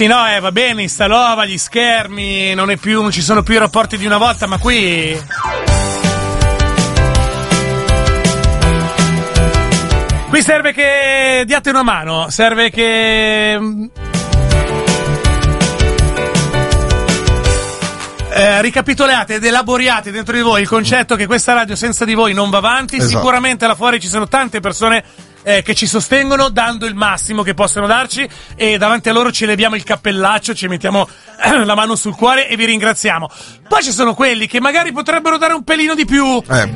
Sì, no, va bene, installava gli schermi, non ci sono più i rapporti di una volta, ma qui... Qui serve che diate una mano, serve che... ricapitolate ed elaboriate dentro di voi il concetto che questa radio senza di voi non va avanti. Esatto. Sicuramente là fuori ci sono tante persone che ci sostengono dando il massimo che possono darci, e davanti a loro ci leviamo il cappellaccio, ci mettiamo la mano sul cuore e vi ringraziamo. Poi ci sono quelli che magari potrebbero dare un pelino di più,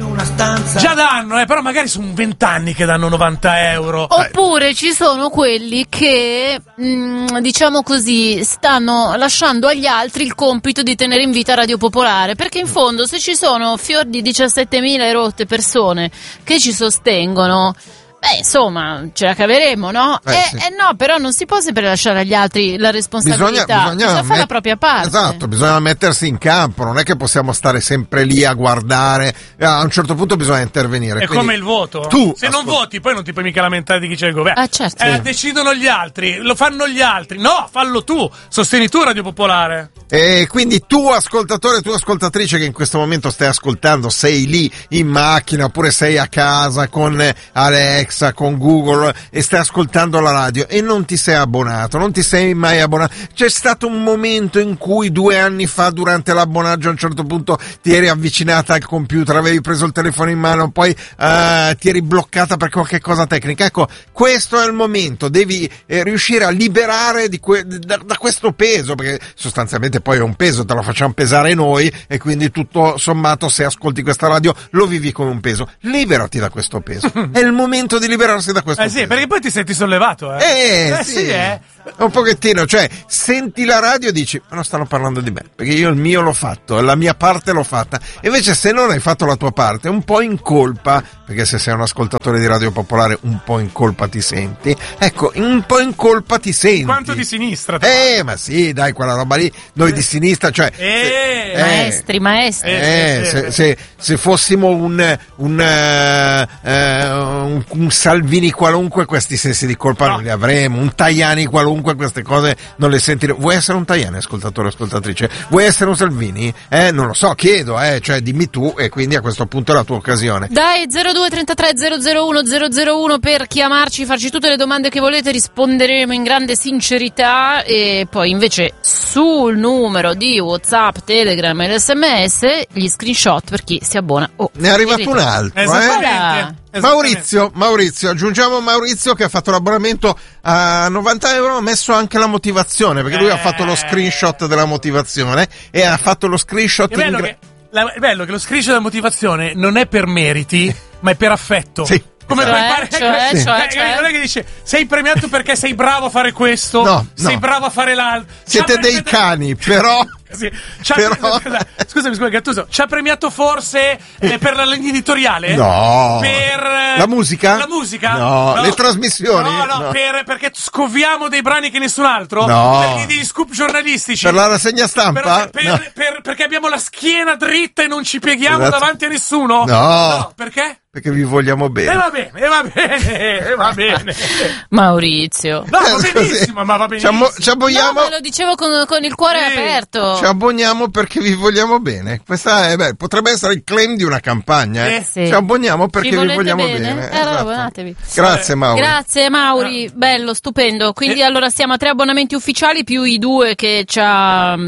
già danno, però magari sono 20 anni che danno 90 euro. Oppure ci sono quelli che diciamo così stanno lasciando agli altri il compito di tenere in vita Radio Popolare, perché in fondo se ci sono fior di 17.000 erotte persone che ci sostengono, insomma, ce la caveremo, no? Sì. No, però non si può sempre lasciare agli altri la responsabilità. Bisogna fare la propria parte. Esatto, bisogna mettersi in campo, non è che possiamo stare sempre lì a guardare, a un certo punto bisogna intervenire. È come il voto. Se non voti, poi non ti puoi mica lamentare di chi c'è il governo. Certo. Decidono gli altri, lo fanno gli altri. No, fallo tu, sostieni tu Radio Popolare. E quindi tu ascoltatore, tu ascoltatrice che in questo momento stai ascoltando, sei lì in macchina oppure sei a casa con Alexa, con Google e stai ascoltando la radio e non ti sei abbonato, non ti sei mai abbonato. C'è stato un momento in cui 2 anni fa durante l'abbonaggio a un certo punto ti eri avvicinata al computer, avevi preso il telefono in mano, poi ti eri bloccata per qualche cosa tecnica. Ecco, questo è il momento, devi riuscire a liberare da questo peso, perché sostanzialmente poi è un peso, te lo facciamo pesare noi e quindi tutto sommato se ascolti questa radio lo vivi come un peso. Liberati da questo peso, è il momento di liberarsi da questo peso. Sì, perché poi ti senti sollevato, sì. Un pochettino, cioè senti la radio e dici ma non stanno parlando di me, perché io il mio l'ho fatto, la mia parte l'ho fatta. E invece se non hai fatto la tua parte, un po' in colpa, perché se sei un ascoltatore di Radio Popolare un po' in colpa ti senti, ecco, un po' in colpa ti senti. Quanto di sinistra? Ma sì, dai, quella roba lì, noi di sinistra, cioè maestri. Se fossimo un Salvini qualunque, questi sensi di colpa non li avremo, un Tajani qualunque, queste cose non le sentiremo. Vuoi essere un Tajani, ascoltatore o ascoltatrice? Vuoi essere un Salvini? Non lo so, chiedo, cioè dimmi tu, e quindi a questo punto è la tua occasione. Dai, 0233 001 001 per chiamarci, farci tutte le domande che volete, risponderemo in grande sincerità. E poi invece sul numero di WhatsApp, Telegram e l'SMS gli screenshot per chi si abbona. Ne è arrivato un altro, Esattamente. Maurizio, aggiungiamo Maurizio che ha fatto l'abbonamento a 90 euro, ha messo anche la motivazione, perché lui ha fatto lo screenshot della motivazione e ha fatto lo screenshot è bello che lo screenshot della motivazione non è per meriti, ma è per affetto. Sì. Come non è che dice sei premiato perché sei bravo a fare questo, sei bravo a fare l'altro. Siete dei cani, però. Sì. Scusami, Gattuso, ci ha premiato forse per la linea editoriale? No. Per la musica? La musica? No. Le trasmissioni? No. Perché scoviamo dei brani che nessun altro? No. Per degli scoop giornalistici? Per la rassegna stampa? Perché abbiamo la schiena dritta e non ci pieghiamo davanti a nessuno? No. Perché? Perché vi vogliamo bene. Va bene. Maurizio. No, va benissimo, ma va benissimo. Ci abboniamo. No, lo dicevo con il cuore aperto. Ci abboniamo perché vi vogliamo bene. Questa potrebbe essere il claim di una campagna. Sì. Ci abboniamo perché vi vogliamo bene. Esatto. Abbonatevi. Grazie Mauri. Grazie Mauri, bello, stupendo. Quindi allora siamo a 3 abbonamenti ufficiali più i 2 che ci ha,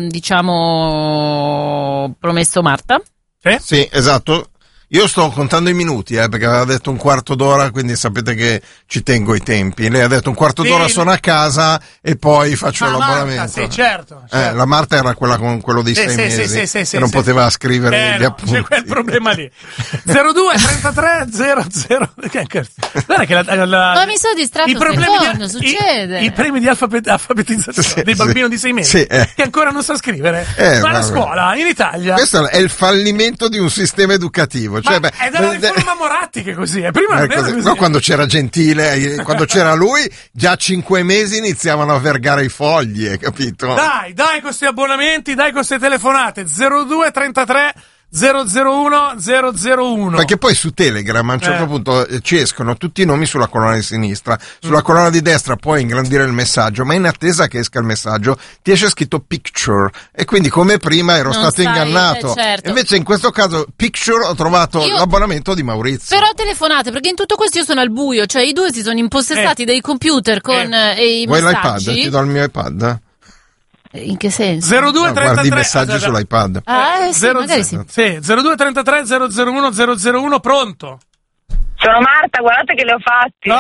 promesso Marta. Sì, esatto. Io sto contando i minuti, perché aveva detto un quarto d'ora, quindi sapete che ci tengo i tempi. Lei ha detto un quarto d'ora sono a casa e poi faccio l'abbonamento. Marta, sì, certo. La Marta era quella con quello di 6 mesi, che non poteva scrivere gli appunti. C'è quel problema lì. 02 33 00. Guarda che ma mi sono distratto succede. I premi di alfabetizzazione dei bambini di 6 mesi che ancora non sa scrivere. Va a scuola in Italia. Questo è il fallimento di un sistema educativo. È dalla riforma Moratti che così è. Prima non era così. No, quando c'era Gentile, quando c'era lui, già 5 mesi iniziavano a vergare i fogli, hai capito? Dai, con questi abbonamenti, dai con queste telefonate. 02 33 001 001. Perché poi su Telegram a un certo punto ci escono tutti i nomi sulla colonna di sinistra, sulla colonna di destra puoi ingrandire il messaggio, ma in attesa che esca il messaggio ti esce scritto picture e quindi come prima ero stato ingannato. Certo. Invece in questo caso picture ho trovato l'abbonamento di Maurizio. Però telefonate, perché in tutto questo io sono al buio, cioè i due si sono impossessati dei computer con i Vuoi messaggi. l'iPad? Ti do il mio iPad? In che senso? 0233 guardi i messaggi sull'iPad. Sì, magari sì. Sì, 0233 001 001, pronto? Sono Marta, guardate che le ho fatti.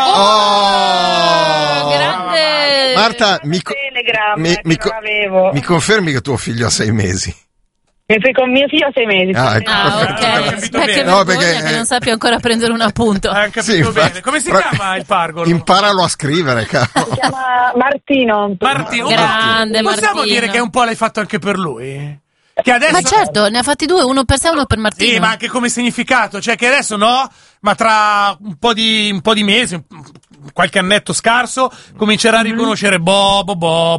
Grande. Marta, Telegram, mi confermi che tuo figlio ha 6 mesi? Con mio figlio ha 6 mesi. Ecco, Ok. Perché che non sappia ancora prendere un appunto. Hai capito bene. Come si chiama il pargolo? Imparalo a scrivere, cavolo. Si chiama Martino. Grande Possiamo Martino. dire che un po' l'hai fatto anche per lui? Che adesso... Ma certo, ne ha fatti due, uno per sé e uno per Martino. Sì, ma anche come significato, cioè che adesso no, ma tra un po' di mesi, qualche annetto scarso, comincerà a riconoscere Bobo.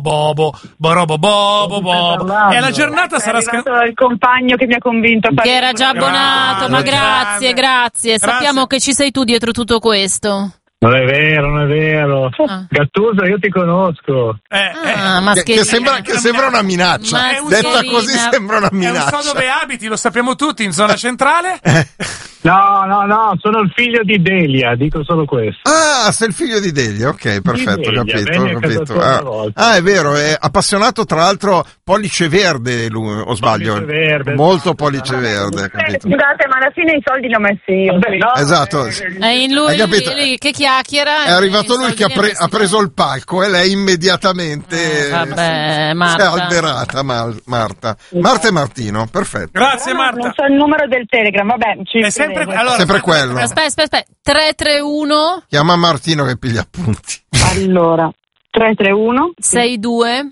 E la giornata sarà il compagno che mi ha convinto a fare. Che era già abbonato, ma grazie. Sappiamo che ci sei tu dietro tutto questo. Non è vero. Gattuso, io ti conosco. Che sembra una minaccia. Detta così sembra una minaccia. Non so dove abiti, lo sappiamo tutti, in zona centrale. No, sono il figlio di Delia, dico solo questo. Ah, sei il figlio di Delia, ok, perfetto, capito. È vero, è appassionato tra l'altro pollice verde lui, o sbaglio? Pollice verde, molto pollice verde, capito? Scusate, ma alla fine i soldi li ho messi io. No? Esatto. È in lui che chiacchiera. È arrivato lui che ha preso il palco e lei immediatamente Marta. si è alberata, Marta. Marta e Martino, perfetto. Grazie Marta. Non so il numero del Telegram, vabbè, è sempre quello. Aspetta. 331 Chiama Martino che piglia appunti. Allora, 331 62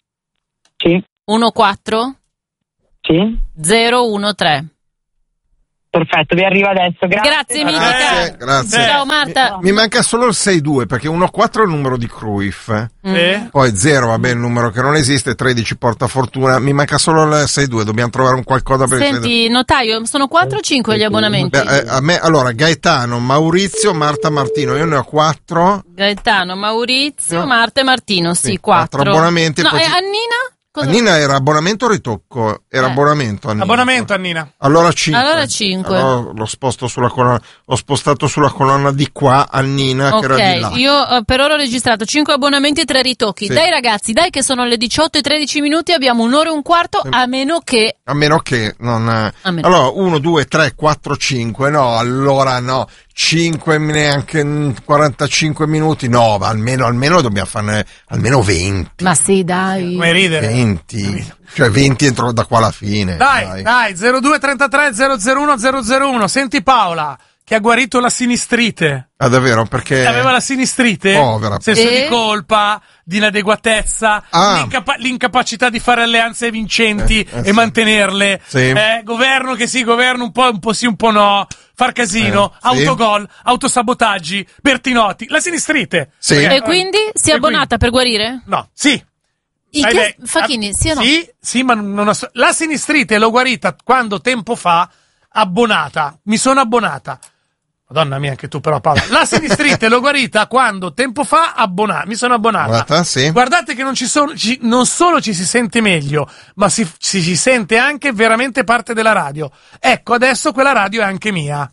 sì 14 sì 013. Perfetto, vi arrivo adesso. Grazie mille. Grazie. Ciao Marta. Mi manca solo il 62 perché 14 è il numero di Cruyff. Poi 0, vabbè, il numero che non esiste, 13 porta fortuna. Mi manca solo il 62, dobbiamo trovare un qualcosa per Senti, notaio, sono 4 o 5 gli abbonamenti? A me, allora, Gaetano, Maurizio, Marta, Martino, io ne ho 4. Gaetano, Maurizio, Marta e Martino, sì, 4 abbonamenti. No, e Annina? Annina era abbonamento o ritocco? Era abbonamento, Annina. Abbonamento, Annina. Allora 5. Allora l'ho sposto sulla colonna, ho spostato sulla colonna di qua Annina, che era di là. Io per ora ho registrato 5 abbonamenti e 3 ritocchi. Sì. Dai ragazzi, dai che sono le 18:13, abbiamo un'ora e un quarto, a meno che non allora 1, 2, 3, 4, 5. No, allora no. 5 neanche 45 minuti, no, almeno dobbiamo farne almeno 20. Ma sì, dai. Come ridere. 20. Cioè 20 entro da qua alla fine. Dai, 0233 001 001. Senti Paola, che ha guarito la sinistrite. Ah, davvero? Perché aveva la sinistrite? Povera. Senso di colpa, di inadeguatezza, l'incapacità di fare alleanze vincenti e mantenerle. Sì. Governo che sì, governo un po' sì, un po' no. Far casino, autogol, autosabotaggi, Bertinotti, la sinistrite. Sì. E quindi si è abbonata per guarire? No, sì. Facchini, sì o no? Sì, ma non la sinistrite l'ho guarita quando tempo fa abbonata. Mi sono abbonata. Madonna mia, anche tu però Paola. La sinistrite l'ho guarita quando tempo fa mi sono abbonata. Sì. Guardate che non solo ci si sente meglio, ma si sente anche veramente parte della radio. Ecco, adesso quella radio è anche mia.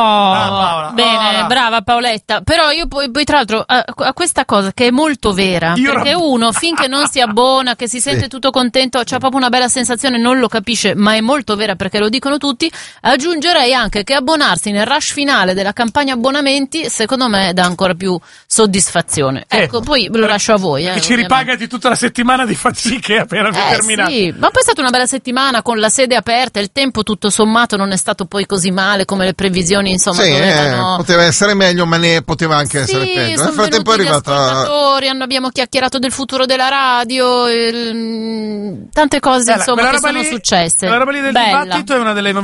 Bene, brava Paoletta. Però io poi tra l'altro a questa cosa che è molto vera, perché uno finché non si abbona, che si sente tutto contento, c'ha proprio una bella sensazione, non lo capisce, ma è molto vera perché lo dicono tutti. Aggiungerei anche che abbonarsi nel rush finale della campagna abbonamenti secondo me dà ancora più soddisfazione. Ecco, poi lo lascio a voi. E ci ripaga di tutta la settimana di fatiche appena terminata. Sì, ma poi è stata una bella settimana con la sede aperta, il tempo tutto sommato non è stato poi così male come le previsioni decisioni, insomma, Sì, dovevano... poteva essere meglio, ma ne poteva anche essere peggio. Nel frattempo è arrivata... abbiamo chiacchierato del futuro della radio, tante cose insomma che sono successe. La roba lì del dibattito è una delle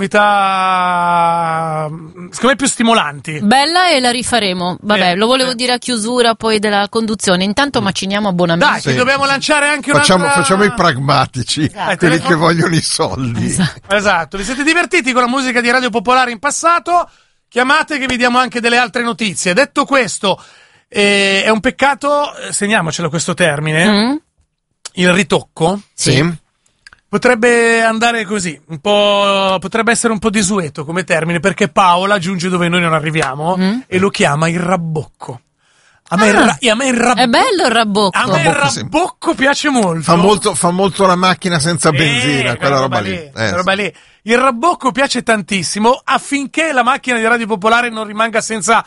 novità secondo me più stimolanti. Bella, e la rifaremo. Vabbè, lo volevo dire a chiusura poi della conduzione. Intanto maciniamo abbonamenti. Dai, che dobbiamo lanciare anche facciamo i pragmatici, esatto. quelli che vogliono i soldi. Esatto. Vi siete divertiti con la musica di Radio Popolare in passato? Chiamate che vi diamo anche delle altre notizie. Detto questo, è un peccato, segniamocelo questo termine, il ritocco. Sì. Potrebbe andare così, potrebbe essere un po' desueto come termine, perché Paola giunge dove noi non arriviamo e lo chiama il rabbocco. A me il rabbocco. È bello il rabbocco. A me il rabbocco piace molto. Fa molto la macchina senza benzina, quella roba lì. Roba lì. Il rabbocco piace tantissimo, affinché la macchina di Radio Popolare non rimanga senza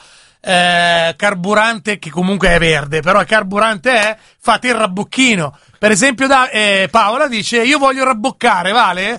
carburante, che comunque è verde, però il carburante fate il rabbocchino. Per esempio Paola dice: io voglio rabboccare, vale?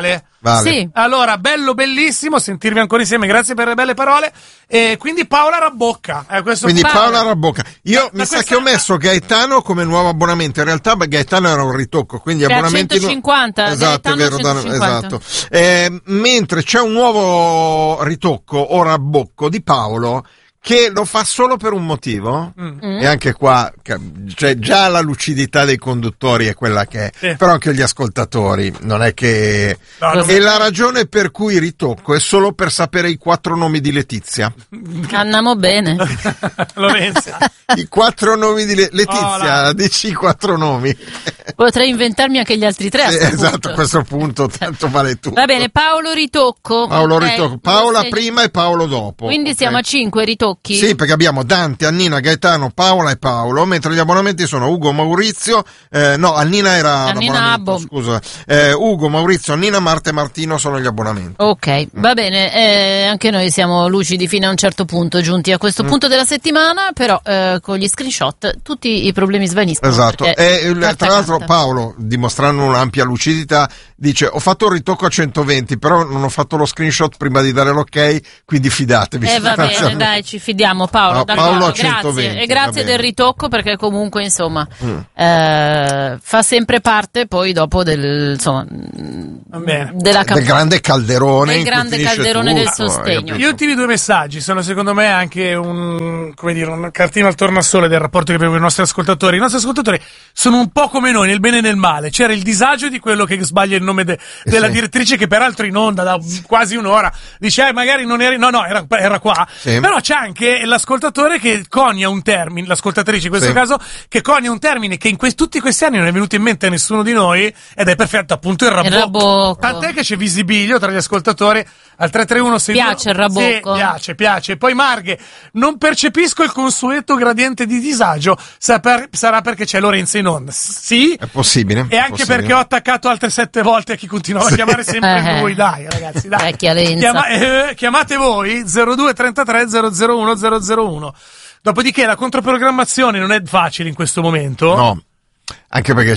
Sì. Allora, bellissimo sentirvi ancora insieme, grazie per le belle parole. Quindi Paola rabbocca. Paola rabbocca. Io mi sa che ho messo Gaetano come nuovo abbonamento. In realtà Gaetano era un ritocco, quindi abbonamenti 150. Esatto, Gaetano è vero, 150. esatto. Mentre c'è un nuovo ritocco o rabbocco di Paolo che lo fa solo per un motivo, e anche qua cioè, già la lucidità dei conduttori è quella che è, però anche gli ascoltatori non è che e la ragione per cui ritocco è solo per sapere i 4 nomi di Letizia. Andiamo bene. Lorenza. I 4 nomi di Letizia, dici i 4 nomi. Potrei inventarmi anche gli altri 3 esatto, a questo punto tanto vale tutto. Va bene, Paolo ritocco. Paola prima e Paolo dopo. Quindi siamo a 5 ritocchi. Sì, perché abbiamo Dante, Annina, Gaetano, Paola e Paolo, mentre gli abbonamenti sono Ugo, Maurizio, Annina era l'abbonamento, scusa. Ugo, Maurizio, Annina, Marta e Martino sono gli abbonamenti. Ok, va bene, anche noi siamo lucidi fino a un certo punto, giunti a questo punto della settimana, però con gli screenshot tutti i problemi svaniscono. Esatto, tra l'altro Paolo, dimostrando un'ampia lucidità, dice: ho fatto il ritocco a 120, però non ho fatto lo screenshot prima di dare l'ok, quindi fidatevi. Va bene, dai, ci fidiamo, Paolo. Paolo a 120. Grazie, e grazie del ritocco, perché comunque insomma fa sempre parte poi dopo della del grande calderone, del grande calderone del sostegno. Gli ultimi 2 messaggi sono secondo me anche un cartino al tornasole del rapporto che abbiamo con i nostri ascoltatori. I nostri ascoltatori sono un po' come noi, nel bene e nel male. C'era il disagio di quello che sbaglia il nome della direttrice, che peraltro in onda da quasi un'ora dice magari non eri, era qua. Sì. Però c'è anche l'ascoltatore che conia un termine, l'ascoltatrice in questo caso, che conia un termine che in tutti questi anni non è venuto in mente a nessuno di noi, ed è perfetto, appunto il rabbocco. Tant'è che c'è visibilio tra gli ascoltatori al 331 piace il rabbocco. Sì, piace. Poi Marghe: non percepisco il consueto gradiente di disagio, sarà perché c'è Lorenzo in onda. Sì, è possibile. E anche perché ho attaccato altre 7 volte a chi continuava a chiamare sempre lui. Dai ragazzi, dai. Vecchia lenza. Chiamate voi 0233 001 001. Dopodiché la controprogrammazione non è facile in questo momento. No. Anche perché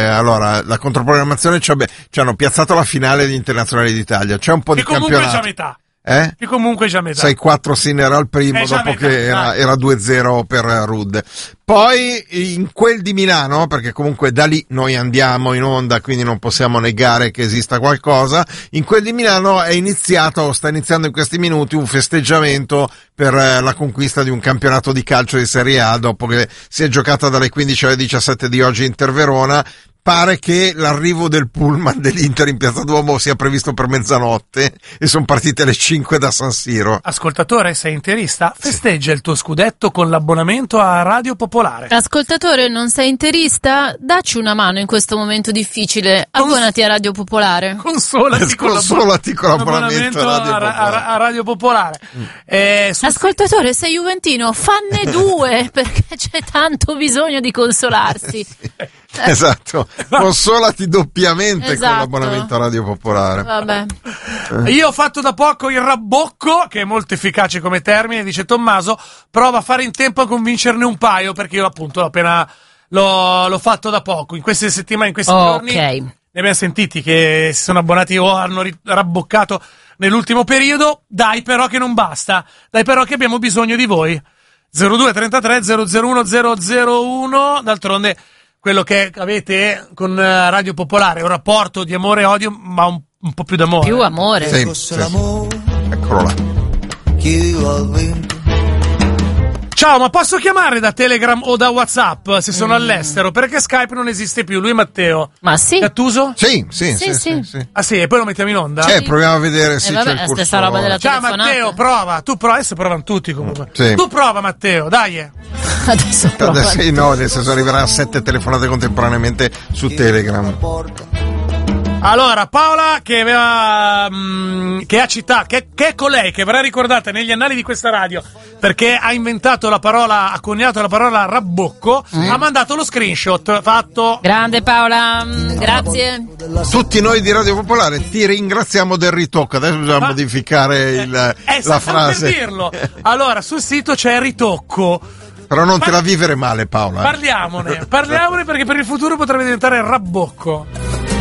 la controprogrammazione ci hanno piazzato la finale di Internazionale d'Italia, c'è un po' di campionato. Comunque è già metà. Che comunque è già metà. 6-4 Sinner al primo, dopo metà, che era 2-0 per Rudd. Poi in quel di Milano, perché comunque da lì noi andiamo in onda, quindi non possiamo negare che esista qualcosa, in quel di Milano sta iniziando in questi minuti un festeggiamento per la conquista di un campionato di calcio di Serie A, dopo che si è giocata dalle 15 alle 17 di oggi Inter Verona. Pare che l'arrivo del pullman dell'Inter in Piazza Duomo sia previsto per mezzanotte e sono partite alle 5 da San Siro. Ascoltatore, sei interista? Festeggia il tuo scudetto con l'abbonamento a Radio Popolare. Ascoltatore, non sei interista? Dacci una mano in questo momento difficile. Abbonati a Radio Popolare. Consolati con l'abbonamento a Radio Popolare. Ascoltatore, sei juventino? Fanne 2, perché c'è tanto bisogno di consolarsi. Esatto, consolati doppiamente con l'abbonamento a Radio Popolare. Vabbè. Io ho fatto da poco il rabbocco, che è molto efficace come termine, dice Tommaso. Prova a fare in tempo a convincerne un paio, perché io appunto l'ho fatto da poco, in queste settimane, in questi giorni ne abbiamo sentiti che si sono abbonati o hanno rabboccato nell'ultimo periodo. Dai però che non basta, dai però che abbiamo bisogno di voi. 02 33 001 001, d'altronde quello che avete con Radio Popolare è un rapporto di amore e odio, ma un po' più d'amore. Più amore. Sì. Eccolo là. Ciao, ma posso chiamare da Telegram o da WhatsApp se sono all'estero? Perché Skype non esiste più. Lui è Matteo. Ma sì. Gattuso? Sì. Ah sì, e poi lo mettiamo in onda? Proviamo a vedere se vabbè, c'è il corso. stessa roba della Ciao telefonata. Matteo, prova. Tu prova, adesso provano tutti comunque. Sì. Tu prova Matteo, dai. Adesso prova. Sì, no, nel senso arriverà a 7 telefonate contemporaneamente su Telegram. Allora, Paola che aveva che ha citato, che è colei che verrà ricordata negli annali di questa radio perché ha inventato la parola, ha coniato la parola rabbocco, ha mandato lo screenshot fatto. Grande Paola, grazie. Tutti noi di Radio Popolare ti ringraziamo del ritocco. Adesso bisogna modificare la frase. Per dirlo. Allora, sul sito c'è il ritocco. Però non te la vivere male, Paola. Parliamone perché per il futuro potrebbe diventare rabbocco.